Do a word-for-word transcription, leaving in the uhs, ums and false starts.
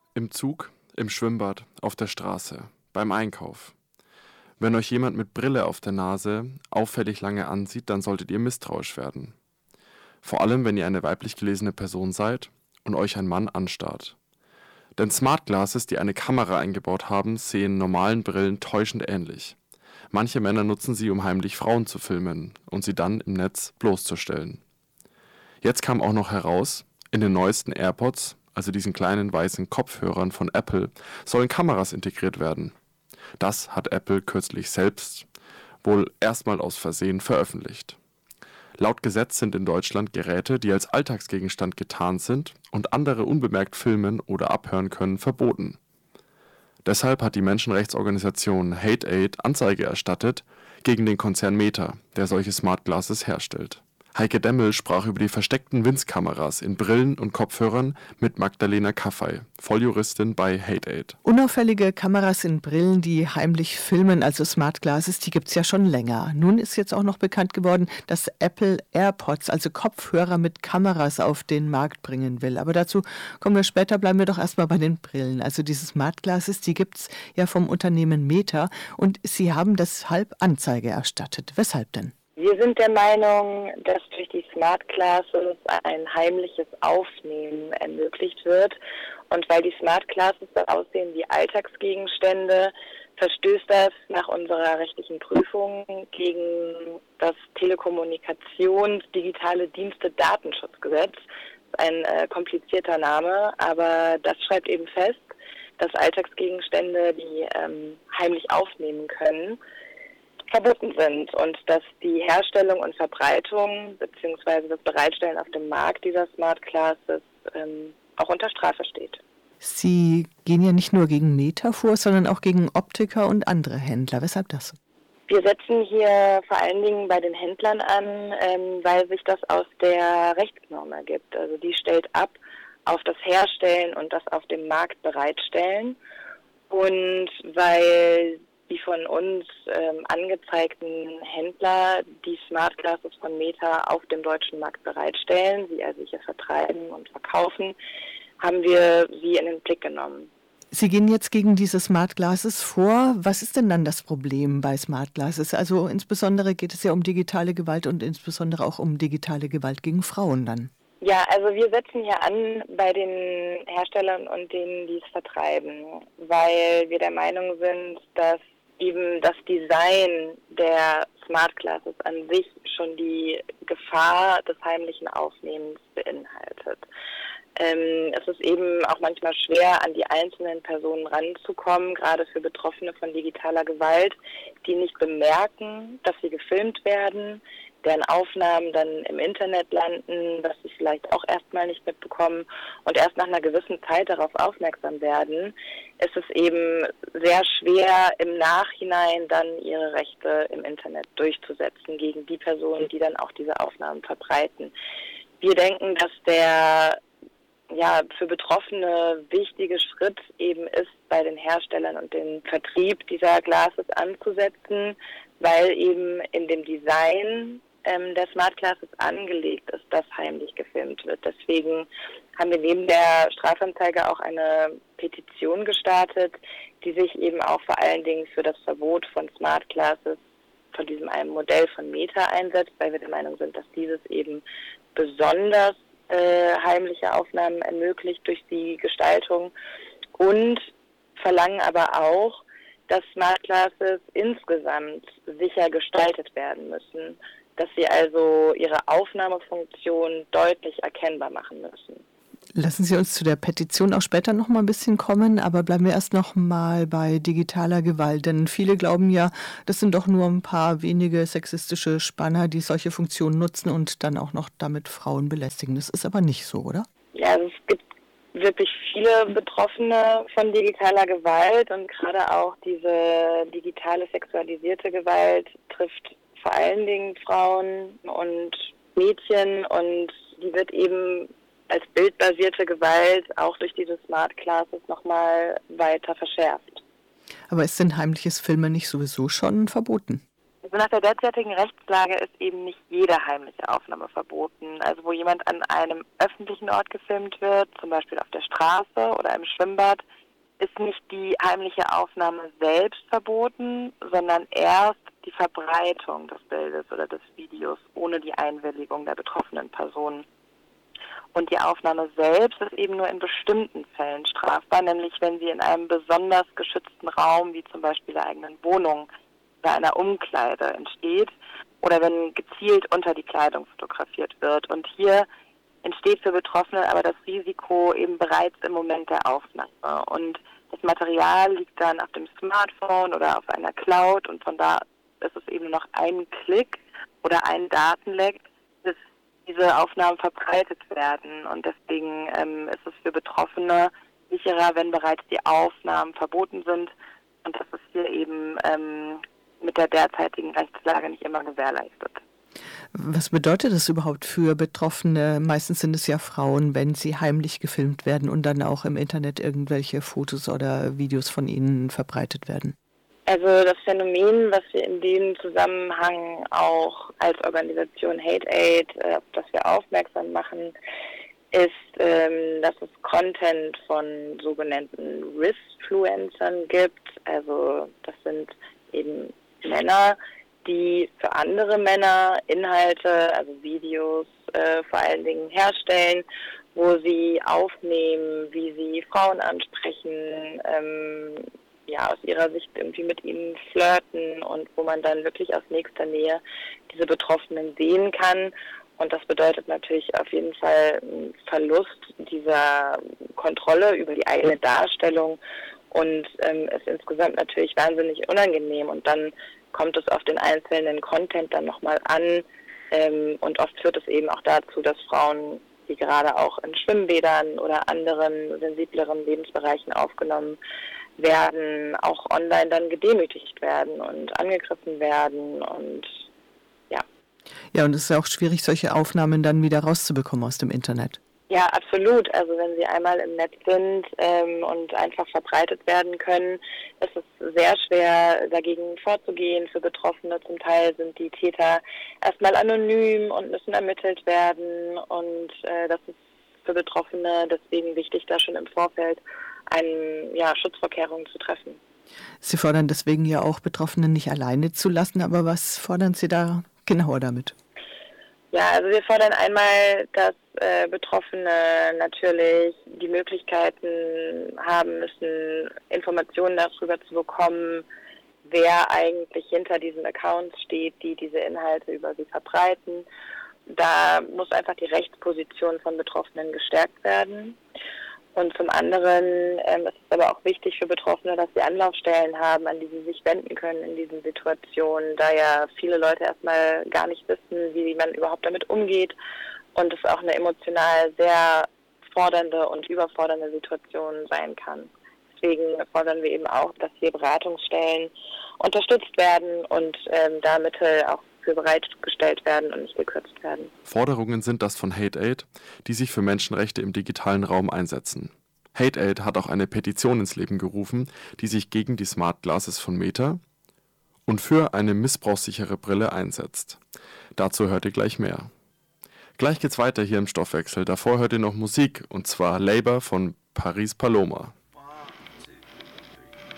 Im Zug, im Schwimmbad, auf der Straße, beim Einkauf. Wenn euch jemand mit Brille auf der Nase auffällig lange ansieht, dann solltet ihr misstrauisch werden. Vor allem, wenn ihr eine weiblich gelesene Person seid und euch ein Mann anstarrt. Denn Smart Glasses, die eine Kamera eingebaut haben, sehen normalen Brillen täuschend ähnlich. Manche Männer nutzen sie, um heimlich Frauen zu filmen und sie dann im Netz bloßzustellen. Jetzt kam auch noch heraus, in den neuesten AirPods, also diesen kleinen weißen Kopfhörern von Apple, sollen Kameras integriert werden. Das hat Apple kürzlich selbst wohl erstmal aus Versehen veröffentlicht. Laut Gesetz sind in Deutschland Geräte, die als Alltagsgegenstand getarnt sind und andere unbemerkt filmen oder abhören können, verboten. Deshalb hat die Menschenrechtsorganisation Hate-Aid Anzeige erstattet gegen den Konzern Meta, der solche Smart Glasses herstellt. Heike Demmel sprach über die versteckten Winzkameras in Brillen und Kopfhörern mit Magdalena Kaffey, Volljuristin bei Hate-Aid. Unauffällige Kameras in Brillen, die heimlich filmen, also Smart Glasses, die gibt es ja schon länger. Nun ist jetzt auch noch bekannt geworden, dass Apple AirPods, also Kopfhörer mit Kameras, auf den Markt bringen will. Aber dazu kommen wir später, bleiben wir doch erstmal bei den Brillen. Also diese Smart Glasses, die gibt es ja vom Unternehmen Meta und Sie haben deshalb Anzeige erstattet. Weshalb denn? Wir sind der Meinung, dass durch die Smart Glasses ein heimliches Aufnehmen ermöglicht wird. Und weil die Smart Glasses so aussehen wie Alltagsgegenstände, verstößt das nach unserer rechtlichen Prüfung gegen das Telekommunikations-, digitale Dienste-Datenschutzgesetz. Das ist ein äh, komplizierter Name, aber das schreibt eben fest, dass Alltagsgegenstände, die ähm, heimlich aufnehmen können, verboten sind und dass die Herstellung und Verbreitung bzw. das Bereitstellen auf dem Markt dieser Smart Glasses ähm, auch unter Strafe steht. Sie gehen ja nicht nur gegen Meta vor, sondern auch gegen Optiker und andere Händler. Weshalb das? Wir setzen hier vor allen Dingen bei den Händlern an, ähm, weil sich das aus der Rechtsnorm ergibt. Also die stellt ab auf das Herstellen und das auf dem Markt bereitstellen. Und weil die von uns ähm, angezeigten Händler die Smart Glasses von Meta auf dem deutschen Markt bereitstellen, sie also hier vertreiben und verkaufen, haben wir sie in den Blick genommen. Sie gehen jetzt gegen diese Smart Glasses vor. Was ist denn dann das Problem bei Smart Glasses? Also insbesondere geht es ja um digitale Gewalt und insbesondere auch um digitale Gewalt gegen Frauen dann. Ja, also wir setzen hier an bei den Herstellern und denen, die es vertreiben, weil wir der Meinung sind, dass eben das Design der Smart Glasses an sich schon die Gefahr des heimlichen Aufnehmens beinhaltet. Ähm, es ist eben auch manchmal schwer, an die einzelnen Personen ranzukommen, gerade für Betroffene von digitaler Gewalt, die nicht bemerken, dass sie gefilmt werden, deren Aufnahmen dann im Internet landen, was sie vielleicht auch erstmal nicht mitbekommen und erst nach einer gewissen Zeit darauf aufmerksam werden, ist es eben sehr schwer, im Nachhinein dann ihre Rechte im Internet durchzusetzen gegen die Personen, die dann auch diese Aufnahmen verbreiten. Wir denken, dass der ja, für Betroffene wichtige Schritt eben ist, bei den Herstellern und dem Vertrieb dieser Glasses anzusetzen, weil eben in dem Design ähm, der Smart Glasses angelegt ist, dass heimlich gefilmt wird. Deswegen haben wir neben der Strafanzeige auch eine Petition gestartet, die sich eben auch vor allen Dingen für das Verbot von Smart Glasses von diesem einem Modell von Meta einsetzt, weil wir der Meinung sind, dass dieses eben besonders äh, heimliche Aufnahmen ermöglicht durch die Gestaltung und verlangen aber auch, dass Smart Glasses insgesamt sicher gestaltet werden müssen, dass sie also ihre Aufnahmefunktion deutlich erkennbar machen müssen. Lassen Sie uns zu der Petition auch später noch mal ein bisschen kommen, aber bleiben wir erst noch mal bei digitaler Gewalt, denn viele glauben ja, das sind doch nur ein paar wenige sexistische Spanner, die solche Funktionen nutzen und dann auch noch damit Frauen belästigen. Das ist aber nicht so, oder? Ja, also es gibt wirklich viele Betroffene von digitaler Gewalt und gerade auch diese digitale sexualisierte Gewalt trifft vor allen Dingen Frauen und Mädchen und die wird eben als bildbasierte Gewalt auch durch diese Smart Glasses nochmal weiter verschärft. Aber ist denn heimliches Filmen nicht sowieso schon verboten? Also nach der derzeitigen Rechtslage ist eben nicht jede heimliche Aufnahme verboten. Also wo jemand an einem öffentlichen Ort gefilmt wird, zum Beispiel auf der Straße oder im Schwimmbad, ist nicht die heimliche Aufnahme selbst verboten, sondern erst die Verbreitung des Bildes oder des Videos ohne die Einwilligung der betroffenen Person. Und die Aufnahme selbst ist eben nur in bestimmten Fällen strafbar, nämlich wenn sie in einem besonders geschützten Raum, wie zum Beispiel der eigenen Wohnung, bei einer Umkleide entsteht oder wenn gezielt unter die Kleidung fotografiert wird. Und hier entsteht für Betroffene aber das Risiko eben bereits im Moment der Aufnahme. Und das Material liegt dann auf dem Smartphone oder auf einer Cloud und von da ist es eben noch ein Klick oder ein Datenleck, bis diese Aufnahmen verbreitet werden. Und deswegen ähm, ist es für Betroffene sicherer, wenn bereits die Aufnahmen verboten sind. Und das ist hier eben ähm, mit der derzeitigen Rechtslage nicht immer gewährleistet. Was bedeutet das überhaupt für Betroffene? Meistens sind es ja Frauen, wenn sie heimlich gefilmt werden und dann auch im Internet irgendwelche Fotos oder Videos von ihnen verbreitet werden. Also das Phänomen, was wir in dem Zusammenhang auch als Organisation HateAid, äh, auf das wir aufmerksam machen, ist, ähm, dass es Content von sogenannten Risfluencern gibt. Also das sind eben Männer, die für andere Männer Inhalte, also Videos äh, vor allen Dingen herstellen, wo sie aufnehmen, wie sie Frauen ansprechen, ähm, ja, aus ihrer Sicht irgendwie mit ihnen flirten und wo man dann wirklich aus nächster Nähe diese Betroffenen sehen kann. Und das bedeutet natürlich auf jeden Fall einen Verlust dieser Kontrolle über die eigene Darstellung und ähm, ist insgesamt natürlich wahnsinnig unangenehm. Und dann kommt es auf den einzelnen Content dann nochmal an ähm, und oft führt es eben auch dazu, dass Frauen, die gerade auch in Schwimmbädern oder anderen sensibleren Lebensbereichen aufgenommen werden, auch online dann gedemütigt werden und angegriffen werden und ja. Ja, und es ist ja auch schwierig, solche Aufnahmen dann wieder rauszubekommen aus dem Internet. Ja, absolut. Also wenn sie einmal im Netz sind ähm, und einfach verbreitet werden können, ist es sehr schwer, dagegen vorzugehen. Für Betroffene zum Teil sind die Täter erstmal anonym und müssen ermittelt werden. Und äh, das ist für Betroffene deswegen wichtig, da schon im Vorfeld eine ja, Schutzvorkehrungen zu treffen. Sie fordern deswegen ja auch, Betroffene nicht alleine zu lassen. Aber was fordern Sie da genauer damit? Ja, also wir fordern einmal, dass äh, Betroffene natürlich die Möglichkeiten haben müssen, Informationen darüber zu bekommen, wer eigentlich hinter diesen Accounts steht, die diese Inhalte über sie verbreiten. Da muss einfach die Rechtsposition von Betroffenen gestärkt werden. Und zum anderen ähm, ist es aber auch wichtig für Betroffene, dass sie Anlaufstellen haben, an die sie sich wenden können in diesen Situationen, da ja viele Leute erstmal gar nicht wissen, wie man überhaupt damit umgeht und es auch eine emotional sehr fordernde und überfordernde Situation sein kann. Deswegen fordern wir eben auch, dass hier Beratungsstellen unterstützt werden und ähm, da Mittel auch für bereitgestellt werden und nicht gekürzt werden. Forderungen sind das von HateAid, die sich für Menschenrechte im digitalen Raum einsetzen. HateAid hat auch eine Petition ins Leben gerufen, die sich gegen die Smart Glasses von Meta und für eine missbrauchssichere Brille einsetzt. Dazu hört ihr gleich mehr. Gleich geht's weiter hier im Stoffwechsel. Davor hört ihr noch Musik, und zwar Labour von Paris Paloma.